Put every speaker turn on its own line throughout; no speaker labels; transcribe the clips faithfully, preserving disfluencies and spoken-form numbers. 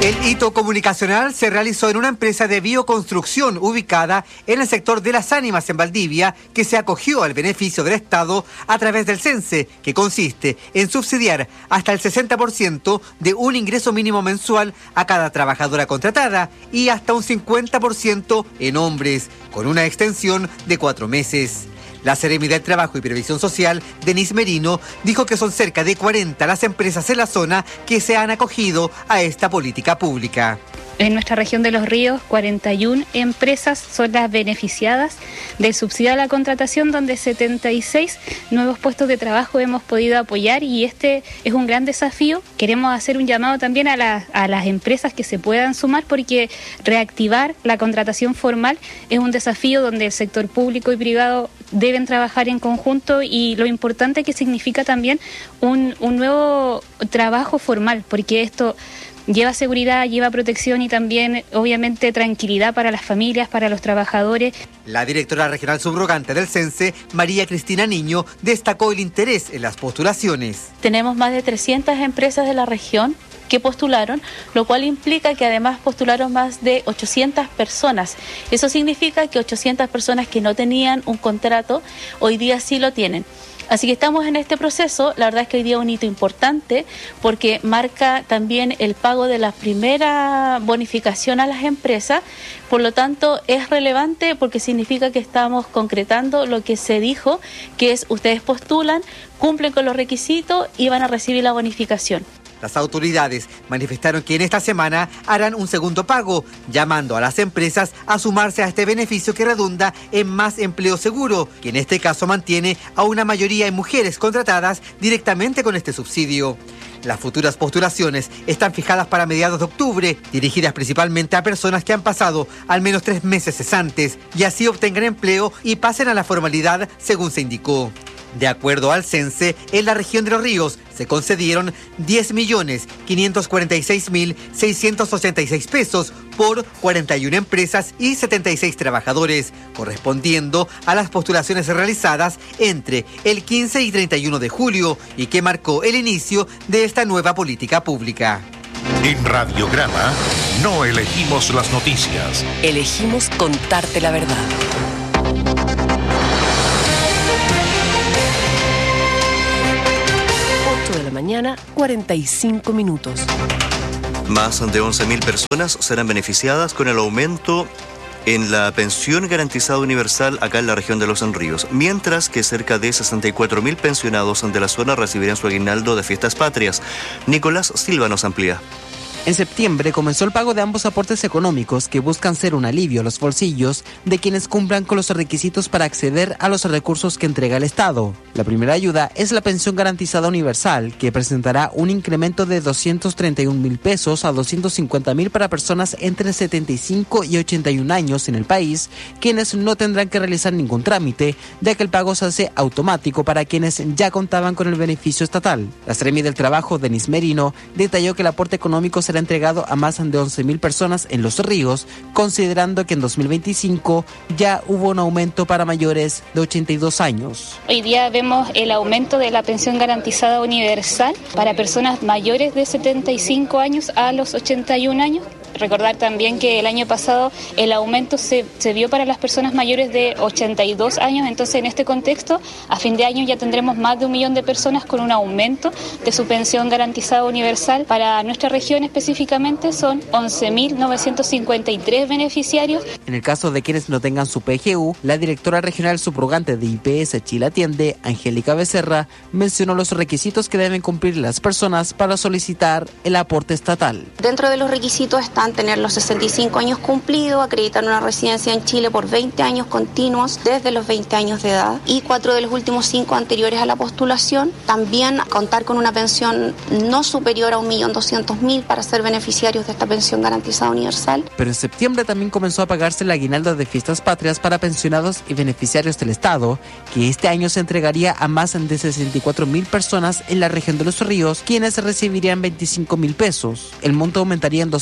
El hito comunicacional se realizó en una empresa de bioconstrucción ubicada en el sector de Las Ánimas, en Valdivia, que se acogió al beneficio del Estado a través del CENSE, que consiste en subsidiar hasta el sesenta por ciento de un ingreso mínimo mensual a cada trabajadora contratada y hasta un cincuenta por ciento en hombres, con una extensión de cuatro meses. La Seremi del Trabajo y Previsión Social, Denise Merino, dijo que son cerca de cuarenta las empresas en la zona que se han acogido a esta política pública.
En nuestra región de Los Ríos, cuarenta y una empresas son las beneficiadas del subsidio a la contratación, donde setenta y seis nuevos puestos de trabajo hemos podido apoyar, y este es un gran desafío. Queremos hacer un llamado también a, la, a las empresas que se puedan sumar, porque reactivar la contratación formal es un desafío donde el sector público y privado deben trabajar en conjunto, y lo importante que significa también un, un nuevo trabajo formal, porque esto lleva seguridad, lleva protección y también, obviamente, tranquilidad para las familias, para los trabajadores.
La directora regional subrogante del CENSE, María Cristina Niño, destacó el interés en las postulaciones.
Tenemos más de trescientas empresas de la región que postularon, lo cual implica que además postularon más de ochocientas personas. Eso significa que ochocientas personas que no tenían un contrato, hoy día sí lo tienen. Así que estamos en este proceso. La verdad es que hoy día es un hito importante porque marca también el pago de la primera bonificación a las empresas. Por lo tanto, es relevante porque significa que estamos concretando lo que se dijo, que es ustedes postulan, cumplen con los requisitos y van a recibir la bonificación.
Las autoridades manifestaron que en esta semana harán un segundo pago, llamando a las empresas a sumarse a este beneficio que redunda en más empleo seguro, que en este caso mantiene a una mayoría de mujeres contratadas directamente con este subsidio. Las futuras postulaciones están fijadas para mediados de octubre, dirigidas principalmente a personas que han pasado al menos tres meses cesantes y así obtengan empleo y pasen a la formalidad, según se indicó. De acuerdo al CENSE, en la región de Los Ríos se concedieron diez millones quinientos cuarenta y seis mil seiscientos ochenta y seis pesos por cuarenta y una empresas y setenta y seis trabajadores, correspondiendo a las postulaciones realizadas entre el quince y treinta y uno de julio y que marcó el inicio de esta nueva política pública.
En Radiograma no elegimos las noticias.
Elegimos contarte la verdad. De la mañana, cuarenta y cinco minutos.
Más de once mil personas serán beneficiadas con el aumento en la pensión garantizada universal acá en la región de Los Ríos, mientras que cerca de sesenta y cuatro mil pensionados de la zona recibirán su aguinaldo de fiestas patrias. Nicolás Silva nos amplía.
En septiembre comenzó el pago de ambos aportes económicos que buscan ser un alivio a los bolsillos de quienes cumplan con los requisitos para acceder a los recursos que entrega el Estado. La primera ayuda es la pensión garantizada universal, que presentará un incremento de doscientos treinta y un mil pesos a doscientos cincuenta mil para personas entre setenta y cinco y ochenta y un años en el país, quienes no tendrán que realizar ningún trámite, ya que el pago se hace automático para quienes ya contaban con el beneficio estatal. La Seremi del Trabajo, Denise Merino, detalló que el aporte económico se será entregado a más de once mil personas en Los Ríos, considerando que en dos mil veinticinco ya hubo un aumento para mayores de ochenta y dos años.
Hoy día vemos el aumento de la pensión garantizada universal para personas mayores de setenta y cinco años a los ochenta y un años. Recordar también que el año pasado el aumento se, se vio para las personas mayores de ochenta y dos años, entonces en este contexto a fin de año ya tendremos más de un millón de personas con un aumento de su pensión garantizada universal. Para nuestra región específicamente son once mil novecientos cincuenta y tres beneficiarios.
En el caso de quienes no tengan su P G U, la directora regional subrogante de I P S Chile Atiende, Angélica Becerra, mencionó los requisitos que deben cumplir las personas para solicitar el aporte estatal.
Dentro de los requisitos están tener los sesenta y cinco años cumplidos, acreditar una residencia en Chile por veinte años continuos desde los veinte años de edad y cuatro de los últimos cinco anteriores a la postulación. También contar con una pensión no superior a un millón doscientos mil para ser beneficiarios de esta pensión garantizada universal.
Pero en septiembre también comenzó a pagarse el aguinaldo de fiestas patrias para pensionados y beneficiarios del Estado, que este año se entregaría a más de sesenta y cuatro mil personas en la región de Los Ríos, quienes recibirían veinticinco mil pesos. El monto aumentaría en doce mil pesos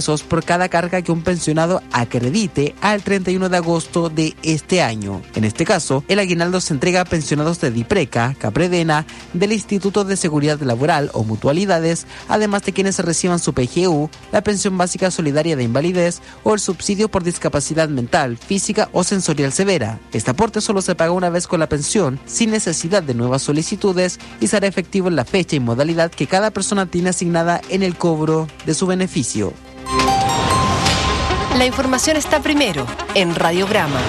pesos por cada carga que un pensionado acredite al treinta y uno de agosto de este año. En este caso, el aguinaldo se entrega a pensionados de DIPRECA, CAPREDENA, del Instituto de Seguridad Laboral o mutualidades, además de quienes reciban su P G U, la pensión básica solidaria de invalidez o el subsidio por discapacidad mental, física o sensorial severa. Este aporte solo se paga una vez con la pensión, sin necesidad de nuevas solicitudes, y será efectivo en la fecha y modalidad que cada persona tiene asignada en el cobro de su beneficio.
La información está primero en Radiograma.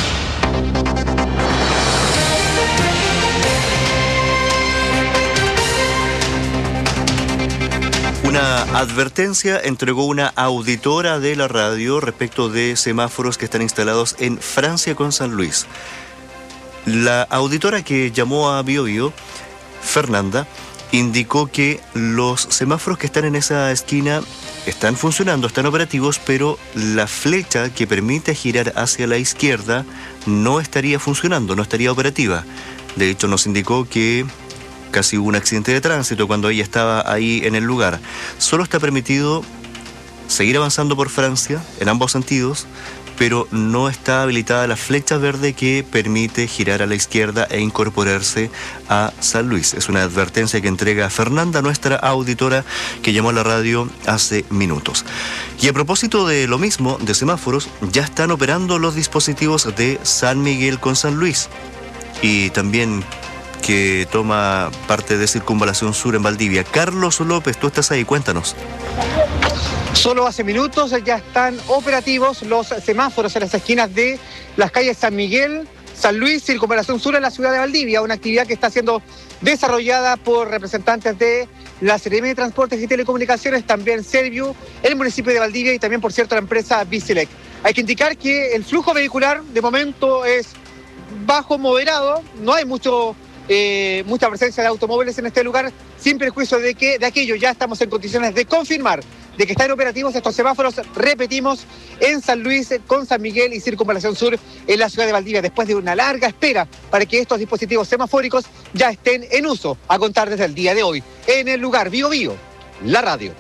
Una advertencia entregó una auditora de la radio respecto de semáforos que están instalados en Francia con San Luis. La auditora que llamó a Bio Bio, Fernanda, indicó que los semáforos que están en esa esquina están funcionando, están operativos, pero la flecha que permite girar hacia la izquierda no estaría funcionando, no estaría operativa. De hecho, nos indicó que casi hubo un accidente de tránsito cuando ella estaba ahí en el lugar. Solo está permitido seguir avanzando por Francia en ambos sentidos, pero no está habilitada la flecha verde que permite girar a la izquierda e incorporarse a San Luis. Es una advertencia que entrega Fernanda, nuestra auditora, que llamó a la radio hace minutos. Y a propósito de lo mismo, de semáforos, ya están operando los dispositivos de San Miguel con San Luis. Y también que toma parte de Circunvalación Sur en Valdivia. Carlos López, tú estás ahí, cuéntanos.
Solo hace minutos ya están operativos los semáforos en las esquinas de las calles San Miguel, San Luis, Circunvalación Sur en la ciudad de Valdivia, una actividad que está siendo desarrollada por representantes de la Seremi de Transportes y Telecomunicaciones, también Serviu, el municipio de Valdivia y también, por cierto, la empresa Bicilec. Hay que indicar que el flujo vehicular de momento es bajo, moderado, no hay mucho... Eh, mucha presencia de automóviles en este lugar, sin perjuicio de que de aquello ya estamos en condiciones de confirmar de que están operativos estos semáforos, repetimos, en San Luis, con San Miguel y Circunvalación Sur en la ciudad de Valdivia, después de una larga espera para que estos dispositivos semafóricos ya estén en uso, a contar desde el día de hoy. En el lugar Bio Bio, la radio.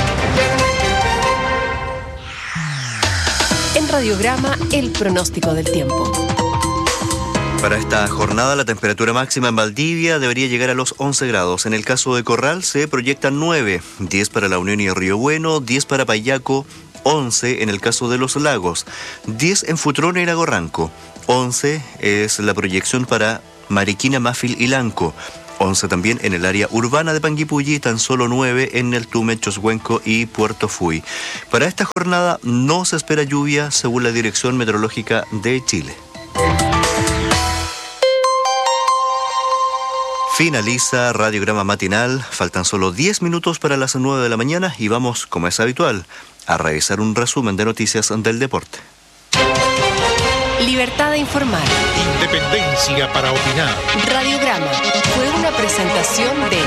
En Radiograma, el pronóstico del tiempo.
Para esta jornada, la temperatura máxima en Valdivia debería llegar a los once grados. En el caso de Corral se proyectan nueve, diez para La Unión y Río Bueno, diez para Payaco, once en el caso de Los Lagos, diez en Futrón y Lago Ranco, once es la proyección para Mariquina, Mafil y Lanco, once también en el área urbana de Panguipulli, tan solo nueve en el Tume, Choshuenco y Puerto Fui. Para esta jornada no se espera lluvia según la Dirección Meteorológica de Chile. Finaliza Radiograma Matinal, faltan solo diez minutos para las nueve de la mañana y vamos, como es habitual, a revisar un resumen de noticias del deporte.
Libertad de informar.
Independencia para opinar.
Radiograma fue una presentación de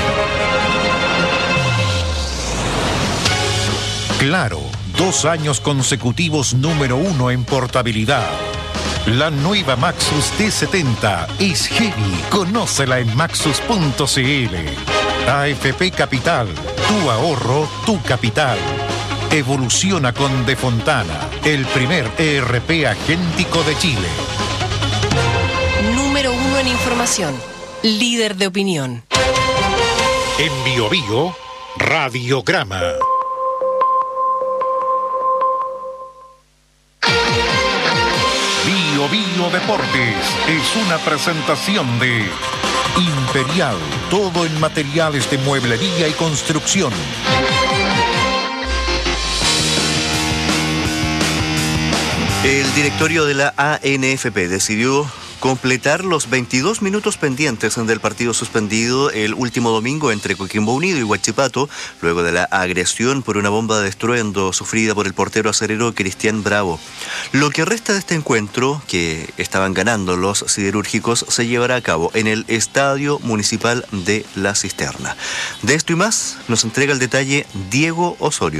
Claro, dos años consecutivos número uno en portabilidad. La nueva Maxus T setenta es heavy. Conócela en maxus punto c l. A F P Capital, tu ahorro, tu capital. Evoluciona con De Fontana, el primer E R P agéntico de Chile.
Número uno en información, líder de opinión.
En Bio Bio, Radiograma. Bio Bio Deportes es una presentación de Imperial, todo en materiales de mueblería y construcción.
El directorio de la A N F P decidió completar los veintidós minutos pendientes del partido suspendido el último domingo entre Coquimbo Unido y Huachipato, luego de la agresión por una bomba de estruendo sufrida por el portero acerero Cristian Bravo. Lo que resta de este encuentro, que estaban ganando los siderúrgicos, se llevará a cabo en el Estadio Municipal de La Cisterna. De esto y más nos entrega el detalle Diego Osorio.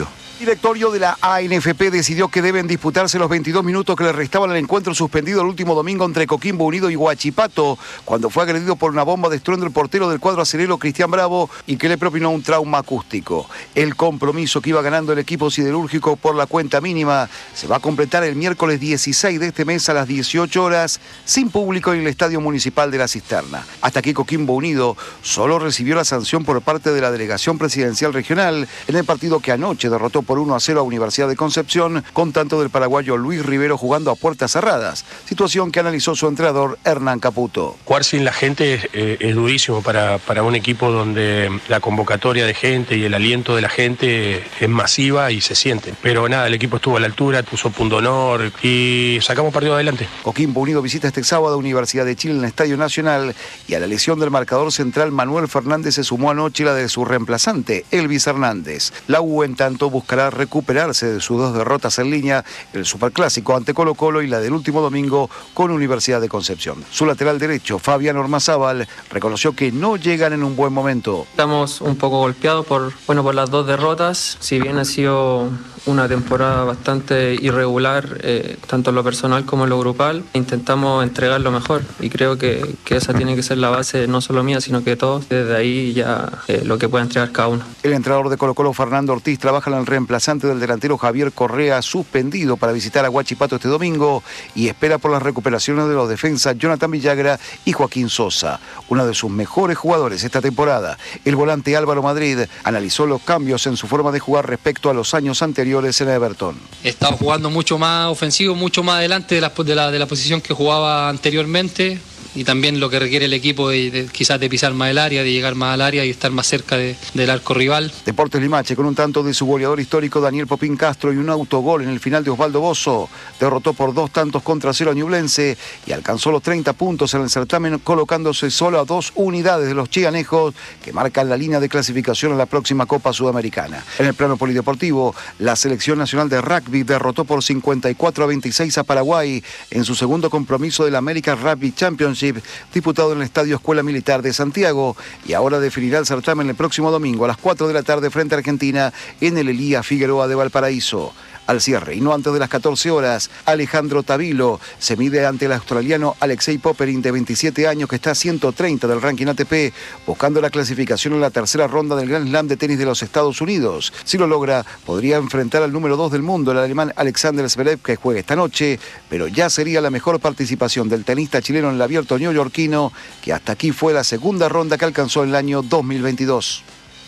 El directorio de la A N F P decidió que deben disputarse los veintidós minutos que le restaban al encuentro suspendido el último domingo entre Coquimbo Unido y Huachipato, cuando fue agredido por una bomba de estruendo el portero del cuadro acerero Cristian Bravo y que le propinó un trauma acústico. El compromiso que iba ganando el equipo siderúrgico por la cuenta mínima se va a completar el miércoles dieciséis de este mes a las dieciocho horas, sin público en el Estadio Municipal de La Cisterna. Hasta aquí Coquimbo Unido solo recibió la sanción por parte de la Delegación Presidencial Regional en el partido que anoche derrotó por uno a cero a Universidad de Concepción, con tanto del paraguayo Luis Rivero jugando a puertas cerradas, situación que analizó su entrenador Hernán Caputo.
Jugar sin la gente es, eh, es durísimo para, para un equipo donde la convocatoria de gente y el aliento de la gente es masiva y se siente. Pero nada, el equipo estuvo a la altura, puso punto honor y sacamos partido adelante.
Coquimbo Unido visita este sábado a Universidad de Chile en el Estadio Nacional y a la lesión del marcador central Manuel Fernández se sumó anoche la de su reemplazante, Elvis Hernández. La U en tanto buscará recuperarse de sus dos derrotas en línea, el Superclásico ante Colo Colo y la del último domingo con Universidad de Concepción. Su lateral derecho, Fabián Ormazábal, reconoció que no llegan en un buen momento.
Estamos un poco golpeados por, bueno, por las dos derrotas, si bien ha sido una temporada bastante irregular, eh, tanto en lo personal como en lo grupal. Intentamos entregar lo mejor y creo que, que esa tiene que ser la base no solo mía, sino que de todos. Desde ahí ya eh, lo que pueda entregar cada uno.
El entrenador de Colo Colo, Fernando Ortiz, trabaja en el reemplazante del delantero Javier Correa, suspendido para visitar a Huachipato este domingo, y espera por las recuperaciones de los defensas Jonathan Villagra y Joaquín Sosa, uno de sus mejores jugadores esta temporada. El volante Álvaro Madrid analizó los cambios en su forma de jugar respecto a los años anteriores en Everton.
He estado jugando mucho más ofensivo, mucho más adelante de la, de la, de la posición que jugaba anteriormente, y también lo que requiere el equipo de, de, quizás de pisar más el área, de llegar más al área y estar más cerca de, del arco rival.
Deportes Limache, con un tanto de su goleador histórico Daniel Popín Castro y un autogol en el final de Osvaldo Bozo, derrotó por dos tantos contra cero a Ñublense y alcanzó los treinta puntos en el certamen, colocándose solo a dos unidades de los chianejos que marcan la línea de clasificación a la próxima Copa Sudamericana. En el plano polideportivo, la selección nacional de rugby derrotó por cincuenta y cuatro a veintiséis a Paraguay en su segundo compromiso del American Rugby Championship, disputado en el Estadio Escuela Militar de Santiago, y ahora definirá el certamen el próximo domingo a las cuatro de la tarde frente a Argentina en el Elías Figueroa de Valparaíso. Al cierre, y no antes de las catorce horas, Alejandro Tavilo se mide ante el australiano Alexei Popperin, de veintisiete años, que está a ciento treinta del ranking A T P, buscando la clasificación en la tercera ronda del Grand Slam de tenis de los Estados Unidos. Si lo logra, podría enfrentar al número dos del mundo, el alemán Alexander Zverev, que juega esta noche, pero ya sería la mejor participación del tenista chileno en el abierto neoyorquino, que hasta aquí fue la segunda ronda que alcanzó en el año dos mil veintidós.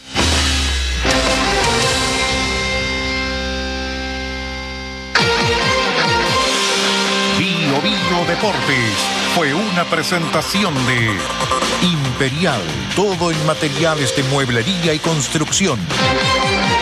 Bio Deportes fue una presentación de Imperial, todo en materiales de mueblería y construcción.